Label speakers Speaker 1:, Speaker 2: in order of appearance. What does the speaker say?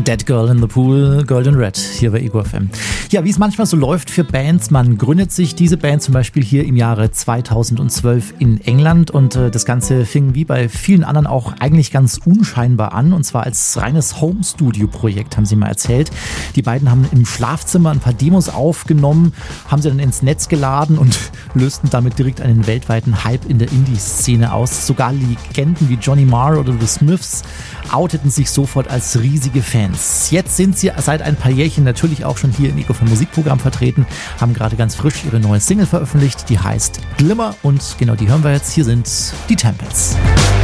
Speaker 1: Dead Girl in the Pool, Girl in Red, hier bei Ego FM. Ja, wie es manchmal so läuft für Bands, man gründet sich diese Band zum Beispiel hier im Jahre 2012 in England und das Ganze fing wie bei vielen anderen auch eigentlich ganz unscheinbar an und zwar als reines Home-Studio-Projekt, haben sie mal erzählt. Die beiden haben im Schlafzimmer ein paar Demos aufgenommen, haben sie dann ins Netz geladen und lösten damit direkt einen weltweiten Hype in der Indie-Szene aus. Sogar Legenden wie Johnny Marr oder The Smiths outeten sich sofort als riesige Fans. Jetzt sind sie seit ein paar Jährchen natürlich auch schon hier im Ego FM Musikprogramm vertreten, haben gerade ganz frisch ihre neue Single veröffentlicht, die heißt Glimmer und genau die hören wir jetzt. Hier sind die Temples.